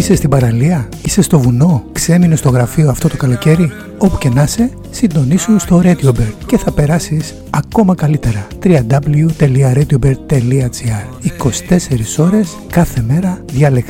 Είσαι στην παραλία, είσαι στο βουνό, ξέμεινε στο γραφείο αυτό το καλοκαίρι. Όπου και να είσαι, συντονίσου στο RadioBird και θα περάσεις ακόμα καλύτερα. www.radiobird.gr 24 ώρες κάθε μέρα διαλεκτικά.